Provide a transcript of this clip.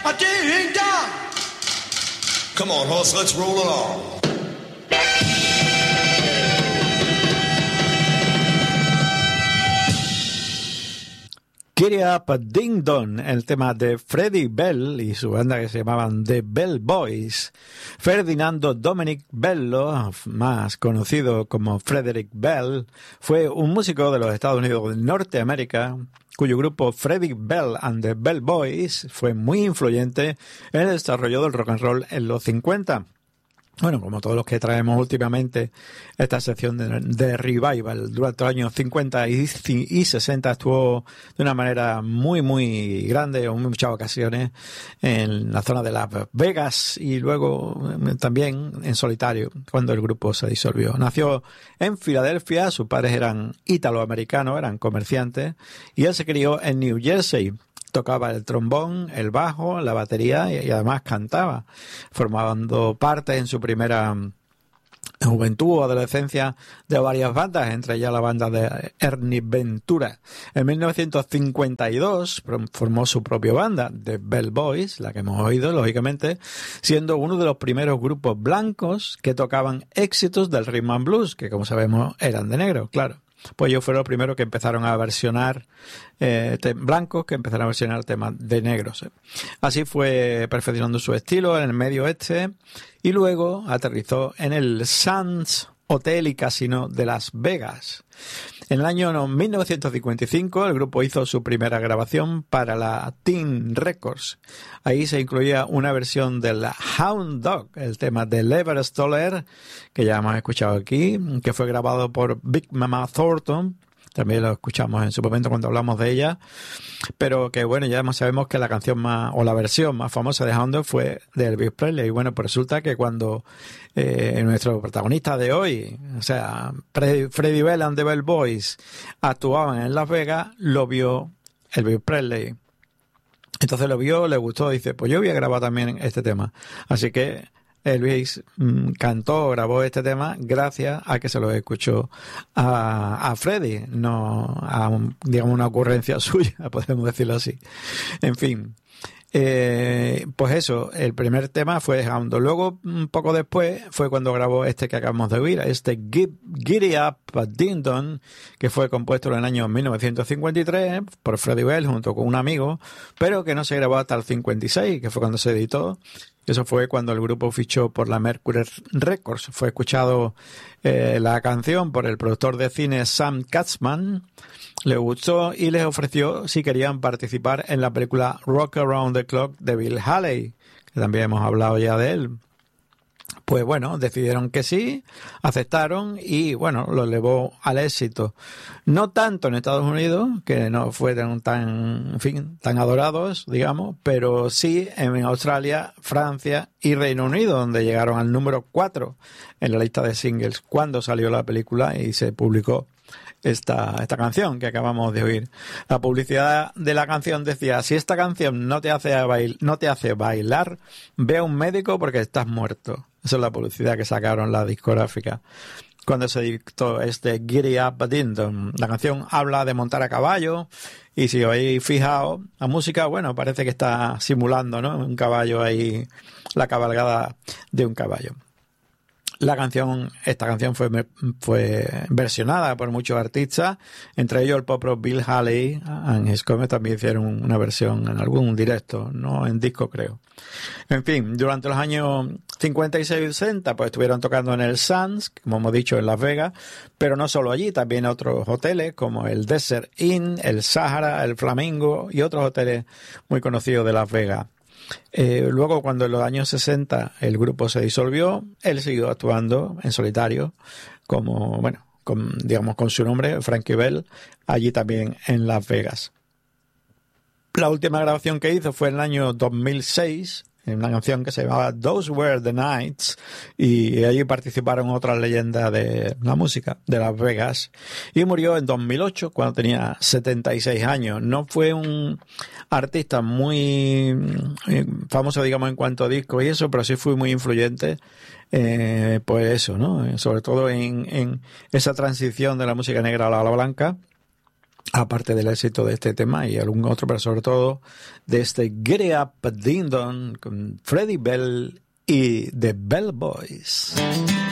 a ding dong. Come on, horse, let's roll along. Giddy Up Ding Dong, el tema de Freddie Bell y su banda que se llamaban The Bell Boys. Ferdinando Dominic Bello, más conocido como Frederick Bell, fue un músico de los Estados Unidos de Norteamérica, cuyo grupo Freddie Bell and the Bell Boys fue muy influyente en el desarrollo del rock and roll en los 50. Bueno, como todos los que traemos últimamente, esta sección de revival durante los años 50 y 60 estuvo de una manera muy, muy grande en muchas ocasiones en la zona de Las Vegas y luego también en solitario cuando el grupo se disolvió. Nació en Filadelfia, sus padres eran italoamericanos, eran comerciantes, y él se crió en New Jersey. Tocaba el trombón, el bajo, la batería y además cantaba, formando parte en su primera juventud o adolescencia de varias bandas, entre ellas la banda de Ernie Ventura. En 1952 formó su propia banda, The Bell Boys, la que hemos oído, lógicamente, siendo uno de los primeros grupos blancos que tocaban éxitos del rhythm and blues, que como sabemos eran de negro, claro. Pues ellos fueron los primeros que empezaron a versionar blancos, que empezaron a versionar temas de negros. Así fue perfeccionando su estilo en el medio oeste y luego aterrizó en el Sands Hotel y Casino de Las Vegas. En el año 1955 el grupo hizo su primera grabación para la Teen Records. Ahí se incluía una versión del Hound Dog, el tema de Lever Stoller, que ya hemos escuchado aquí, que fue grabado por Big Mama Thornton. También lo escuchamos en su momento cuando hablamos de ella, pero que bueno, ya sabemos que la canción más, o la versión más famosa de Hound Dog fue de Elvis Presley. Y bueno, pues resulta que cuando nuestro protagonista de hoy, o sea, Freddie Bell and the Bell Boys, actuaban en Las Vegas, lo vio Elvis Presley. Entonces lo vio, le gustó, dice, pues yo voy a grabar también este tema. Así que Elvis cantó, grabó este tema gracias a que se lo escuchó a Freddie, no a digamos una ocurrencia suya, podemos decirlo así. En fin, pues eso, el primer tema fue Hound Dog. Luego, un poco después, fue cuando grabó este que acabamos de oír, este Giddy Up Ding Dong, que fue compuesto en el año 1953 por Freddie Bell junto con un amigo, pero que no se grabó hasta el 56, que fue cuando se editó. Eso fue cuando el grupo fichó por la Mercury Records. Fue escuchado la canción por el productor de cine Sam Katzman. Le gustó y les ofreció si querían participar en la película Rock Around the Clock de Bill Haley, que también hemos hablado ya de él. Pues bueno, decidieron que sí, aceptaron y bueno, lo llevó al éxito. No tanto en Estados Unidos, que no fueron tan adorados, digamos, pero sí en Australia, Francia y Reino Unido, donde llegaron al número 4 en la lista de singles cuando salió la película y se publicó esta canción que acabamos de oír. La publicidad de la canción decía: si esta canción no te hace bailar, ve a un médico porque estás muerto. Esa es la publicidad que sacaron la discográfica cuando se dictó este Giddy Up Ding Dong. La canción habla de montar a caballo y si os habéis fijado, la música, bueno, parece que está simulando, ¿no? Un caballo ahí, la cabalgada de un caballo. Esta canción fue versionada por muchos artistas, entre ellos el pop rock Bill Haley and His Comets también hicieron una versión en algún directo, no en disco creo. En fin, durante los años 56 y 60 pues estuvieron tocando en el Sands, como hemos dicho, en Las Vegas, pero no solo allí, también otros hoteles como el Desert Inn, el Sahara, el Flamingo y otros hoteles muy conocidos de Las Vegas. Luego, cuando en los años 60 el grupo se disolvió, él siguió actuando en solitario, como, bueno, con su nombre, Frankie Bell, allí también en Las Vegas. La última grabación que hizo fue en el año 2006, en una canción que se llamaba Those Were the Nights, y allí participaron otras leyendas de la música de Las Vegas, y murió en 2008 cuando tenía 76 años. No fue un artista muy famoso, digamos, en cuanto a discos y eso, pero sí fue muy influyente, pues eso, ¿no? Sobre todo en esa transición de la música negra a la blanca. aparte del éxito de este tema y algún otro, pero sobre todo de este Get It Up Ding Dong con Freddie Bell y The Bell Boys.